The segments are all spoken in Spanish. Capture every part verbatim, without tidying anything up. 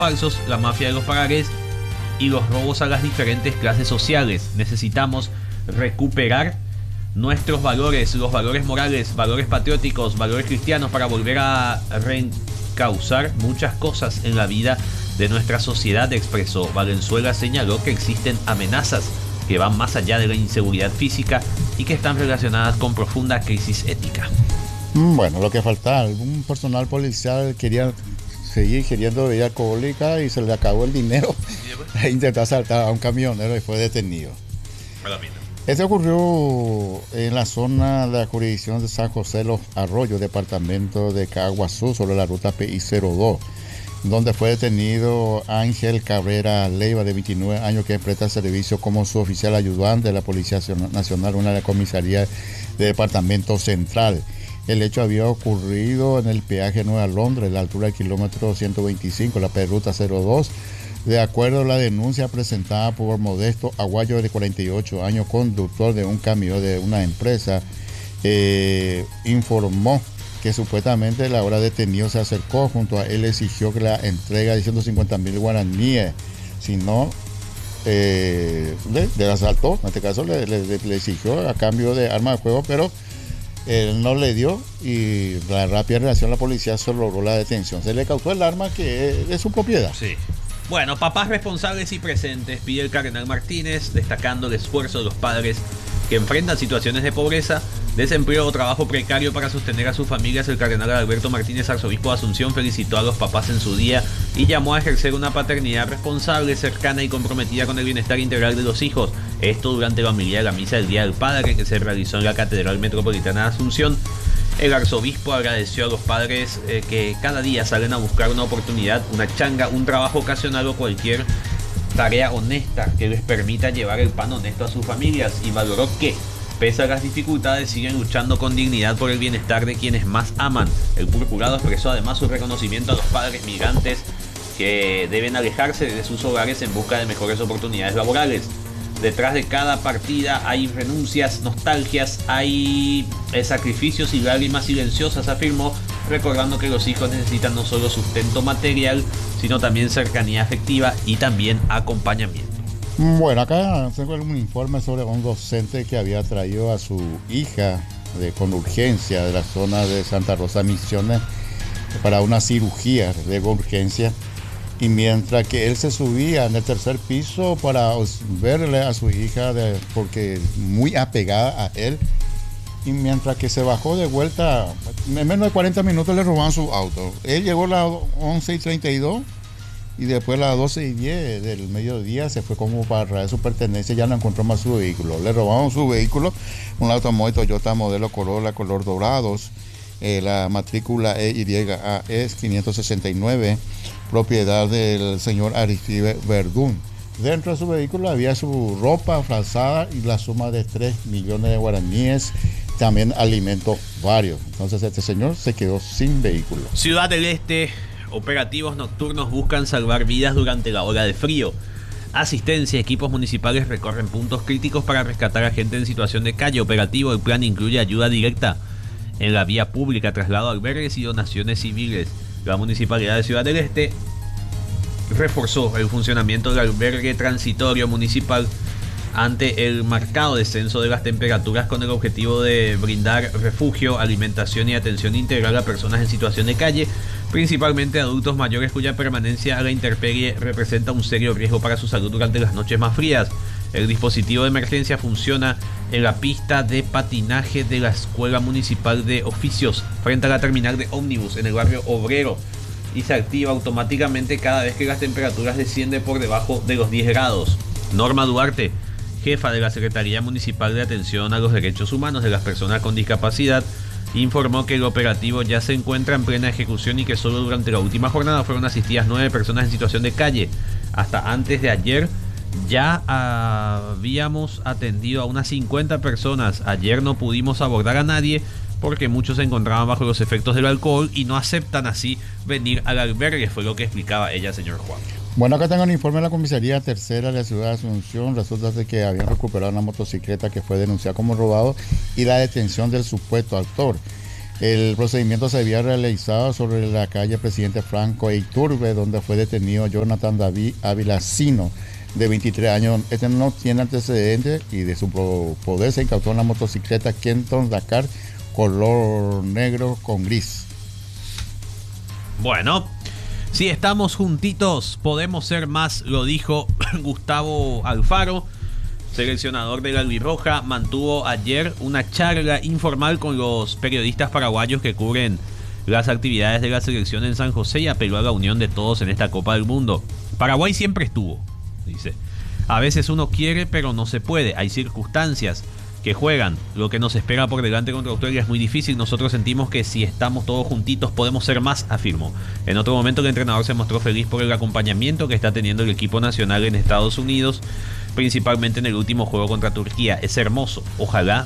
falsos, la mafia de los pagarés y los robos a las diferentes clases sociales. Necesitamos recuperar nuestros valores, los valores morales, valores patrióticos, valores cristianos para volver a reencauzar muchas cosas en la vida de nuestra sociedad, expresó. Valenzuela señaló que existen amenazas que van más allá de la inseguridad física y que están relacionadas con profunda crisis ética. Bueno, lo que faltaba, algún personal policial quería seguir queriendo bebida alcohólica y se le acabó el dinero e intentó asaltar a un camionero y fue detenido. Este ocurrió en la zona de la jurisdicción de San José de los Arroyos, departamento de Caguazú, sobre la ruta P I cero dos, donde fue detenido Ángel Cabrera Leiva, de veintinueve años, que presta servicio como su oficial ayudante de la Policía Nacional, una de la comisaría del departamento central. El hecho había ocurrido en el peaje Nueva Londres, a la altura del kilómetro ciento veinticinco, la ruta cero dos. De acuerdo a la denuncia presentada por Modesto Aguayo, de cuarenta y ocho años, conductor de un camión de una empresa, eh, informó que supuestamente a la hora detenido se acercó junto a él, exigió que la entrega de ciento cincuenta mil guaraníes, si no, eh, le, le asaltó, en este caso le, le, le exigió a cambio de arma de fuego, pero él no le dio, y la rápida reacción de la policía se logró la detención. Se le causó el arma que es de su propiedad. Sí. Bueno, papás responsables y presentes, pide el cardenal Martínez, destacando el esfuerzo de los padres que enfrentan situaciones de pobreza, desempleo o trabajo precario para sostener a sus familias. El cardenal Alberto Martínez, arzobispo de Asunción, felicitó a los papás en su día y llamó a ejercer una paternidad responsable, cercana y comprometida con el bienestar integral de los hijos. Esto durante la homilía de la misa del Día del Padre, que se realizó en la Catedral Metropolitana de Asunción. El arzobispo agradeció a los padres eh, que cada día salen a buscar una oportunidad, una changa, un trabajo ocasional o cualquier tarea honesta que les permita llevar el pan honesto a sus familias, y valoró que, pese a las dificultades, siguen luchando con dignidad por el bienestar de quienes más aman. El purpurado expresó además su reconocimiento a los padres migrantes que deben alejarse de sus hogares en busca de mejores oportunidades laborales. Detrás de cada partida hay renuncias, nostalgias, hay eh, sacrificios y lágrimas silenciosas, afirmó, recordando que los hijos necesitan no solo sustento material, sino también cercanía afectiva y también acompañamiento. Bueno, acá tengo un informe sobre un docente que había traído a su hija de, con urgencia de la zona de Santa Rosa Misiones para una cirugía de urgencia. Y mientras que él se subía en el tercer piso para verle a su hija, de, porque muy apegada a él, y mientras que se bajó de vuelta, en menos de cuarenta minutos le robaron su auto. Él llegó a las once y treinta y dos y después a las doce y diez del mediodía se fue como para traer su pertenencia, ya no encontró más su vehículo. Le robaron su vehículo, un automóvil Toyota modelo Corolla color dorados, eh, la matrícula E Y A E quinientos sesenta y nueve, propiedad del señor Aristide Verdún. Dentro de su vehículo había su ropa frazada y la suma de tres millones de guaraníes, también alimentos varios. Entonces este señor se quedó sin vehículo. Ciudad del Este, operativos nocturnos buscan salvar vidas durante la ola de frío. Asistencia, equipos municipales recorren puntos críticos para rescatar a gente en situación de calle. Operativo, el plan incluye ayuda directa en la vía pública, traslado a albergues y donaciones civiles. La Municipalidad de Ciudad del Este reforzó el funcionamiento del albergue transitorio municipal ante el marcado descenso de las temperaturas, con el objetivo de brindar refugio, alimentación y atención integral a personas en situación de calle, principalmente adultos mayores cuya permanencia a la intemperie representa un serio riesgo para su salud durante las noches más frías. El dispositivo de emergencia funciona en la pista de patinaje de la Escuela Municipal de Oficios, frente a la terminal de ómnibus en el barrio Obrero, y se activa automáticamente cada vez que las temperaturas descienden por debajo de los diez grados. Norma Duarte, jefa de la Secretaría Municipal de Atención a los Derechos Humanos de las Personas con Discapacidad, informó que el operativo ya se encuentra en plena ejecución y que solo durante la última jornada fueron asistidas nueve personas en situación de calle. Hasta antes de ayer ya habíamos atendido a unas cincuenta personas. Ayer no pudimos abordar a nadie porque muchos se encontraban bajo los efectos del alcohol y no aceptan así venir al albergue, fue lo que explicaba ella, señor Juan. Bueno, acá tengo un informe de la comisaría tercera de la ciudad de Asunción. Resulta de que habían recuperado una motocicleta que fue denunciada como robado y la detención del supuesto autor. El procedimiento se había realizado sobre la calle Presidente Franco e Iturbe, donde fue detenido Jonathan David Ávila Sino, de veintitrés años. Este no tiene antecedentes y de su poder se incautó una motocicleta Kenton Dakar color negro con gris. Bueno, si estamos juntitos, podemos ser más, lo dijo Gustavo Alfaro. Seleccionador de la albirroja mantuvo ayer una charla informal con los periodistas paraguayos que cubren las actividades de la selección en San José y apeló a la unión de todos en esta Copa del Mundo. Paraguay siempre estuvo, dice. A veces uno quiere, pero no se puede. Hay circunstancias que juegan. Lo que nos espera por delante contra Australia es muy difícil. Nosotros sentimos que si estamos todos juntitos podemos ser más, afirmó. En otro momento el entrenador se mostró feliz por el acompañamiento que está teniendo el equipo nacional en Estados Unidos, principalmente en el último juego contra Turquía. Es hermoso. Ojalá,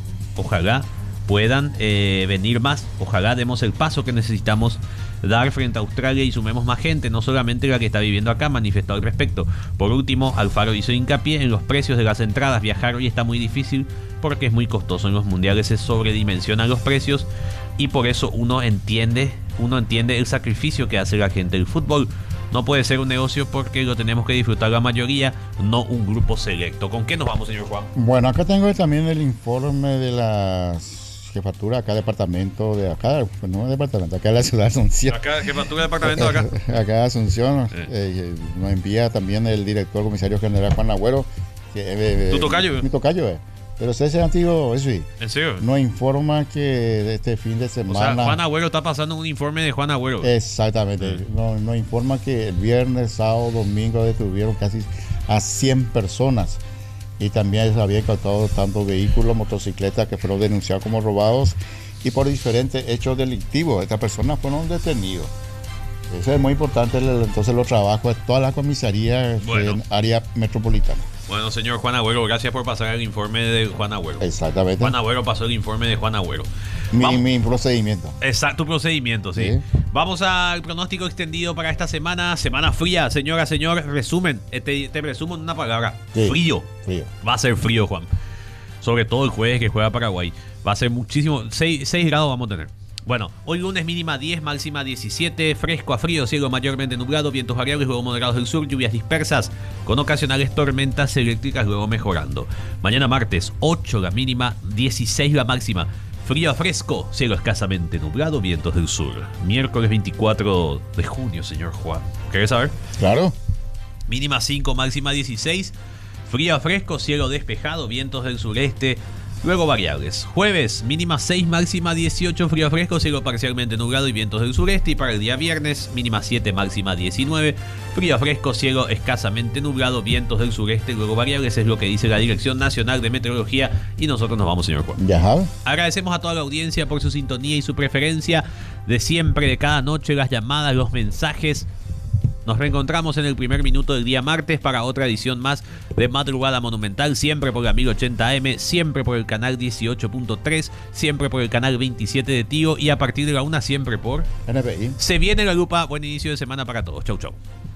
ojalá puedan eh, venir más. Ojalá demos el paso que necesitamos dar frente a Australia y sumemos más gente, no solamente la que está viviendo acá, manifestó al respecto. Por último, Alfaro hizo hincapié en los precios de las entradas. Viajar hoy está muy difícil porque es muy costoso. En los mundiales se sobredimensionan los precios y por eso uno entiende, uno entiende el sacrificio que hace la gente. El fútbol no puede ser un negocio porque lo tenemos que disfrutar la mayoría, no un grupo selecto. ¿Con qué nos vamos, señor Juan? Bueno, acá tengo también el informe de las jefatura, acá departamento de acá, no departamento, acá de la ciudad de Asunción. Acá, jefatura de departamento de acá. Acá de Asunción, Sí. eh, nos envía también el director comisario general Juan Agüero. Que, eh, ¿Tu tocayo? Mi tocayo, eh. Pero ese es antiguo, eso sí. ¿En serio? Nos informa que de este fin de O semana. sea, Juan Agüero está pasando un informe de Juan Agüero. Exactamente. Sí. Nos, nos informa que el viernes, sábado, domingo detuvieron casi a cien personas. Y también se había incautado tanto vehículos, motocicletas que fueron denunciados como robados y por diferentes hechos delictivos. Estas personas fueron detenidos. Eso es muy importante, entonces los trabajos de todas las comisarías Bueno. en área metropolitana. Bueno, señor Juan Agüero, gracias por pasar el informe de Juan Agüero. Exactamente. Juan Agüero pasó el informe de Juan Agüero. Mi, Vamos- mi procedimiento. Exacto, procedimiento, sí. Sí. Vamos al pronóstico extendido para esta semana. Semana fría, señora, señor. Resumen, te, te resumo en una palabra. Sí. Frío. Frío. Va a ser frío, Juan. Sobre todo el jueves que juega Paraguay. Va a ser muchísimo. seis grados vamos a tener. Bueno, hoy lunes mínima diez, máxima diecisiete, fresco a frío, cielo mayormente nublado, vientos variables, luego moderados del sur, lluvias dispersas, con ocasionales tormentas eléctricas, luego mejorando. Mañana martes, ocho la mínima, dieciséis la máxima, frío a fresco, cielo escasamente nublado, vientos del sur. Miércoles veinticuatro de junio, señor Juan. ¿Querés saber? Claro. Mínima cinco, máxima dieciséis. Frío a fresco, cielo despejado, vientos del sureste, luego variables. Jueves, mínima seis, máxima dieciocho, frío a fresco, cielo parcialmente nublado y vientos del sureste. Y para el día viernes, mínima siete, máxima diecinueve, frío a fresco, cielo escasamente nublado, vientos del sureste, luego variables. Es lo que dice la Dirección Nacional de Meteorología y nosotros nos vamos, señor Juan. Ya sabes. Agradecemos a toda la audiencia por su sintonía y su preferencia de siempre, de cada noche, las llamadas, los mensajes. Nos reencontramos en el primer minuto del día martes para otra edición más de Madrugada Monumental, siempre por la mil ochenta eme, siempre por el canal dieciocho punto tres, siempre por el canal veintisiete de Tío y a partir de la una siempre por... N P I. Se viene la lupa. Buen inicio de semana para todos. Chau, chau.